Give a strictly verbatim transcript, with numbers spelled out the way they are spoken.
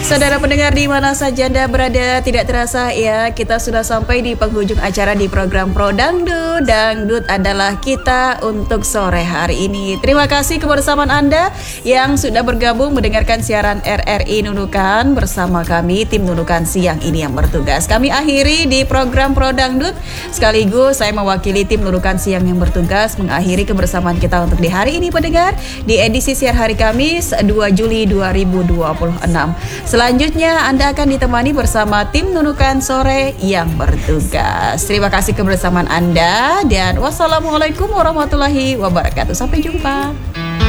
Saudara pendengar di mana saja Anda berada, tidak terasa ya kita sudah sampai di penghujung acara di program Pro Dangdut. Dangdut adalah kita untuk sore hari ini. Terima kasih kebersamaan Anda yang sudah bergabung mendengarkan siaran R R I Nunukan bersama kami tim Nunukan siang ini yang bertugas. Kami akhiri di program Pro Dangdut. Sekaligus saya mewakili tim Nunukan siang yang bertugas mengakhiri kebersamaan kita untuk di hari ini pendengar di edisi siar hari Kamis dua Juli dua ribu dua puluh enam. Selanjutnya Anda akan ditemani bersama tim Nunukan Sore yang bertugas. Terima kasih kebersamaan Anda dan wassalamualaikum warahmatullahi wabarakatuh. Sampai jumpa.